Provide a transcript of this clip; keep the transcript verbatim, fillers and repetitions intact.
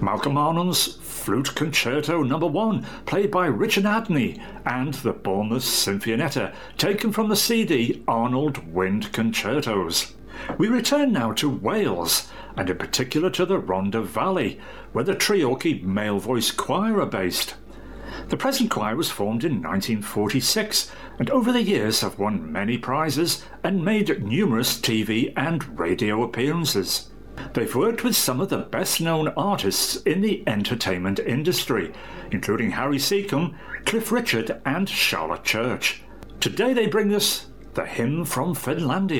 Malcolm Arnon's Flute Concerto Number One, played by Richard Adney, and the Bournemouth Sinfonietta, taken from the C D Arnold Wind Concertos. We return now to Wales, and in particular to the Rhondda Valley, where the Treorchy Male Voice Choir are based. The present choir was formed in nineteen forty-six, and over the years have won many prizes and made numerous T V and radio appearances. They've worked with some of the best-known artists in the entertainment industry, including Harry Secombe, Cliff Richard and Charlotte Church. Today they bring us the Hymn from Finlandia.